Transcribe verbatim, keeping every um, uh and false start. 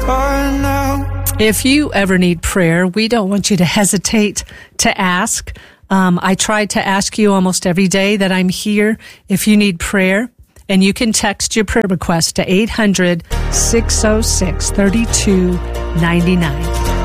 start now. If you ever need prayer, we don't want you to hesitate to ask. Um, I try to ask you almost every day that I'm here if you need prayer. And you can text your prayer request to eight hundred, six oh six, three two nine nine.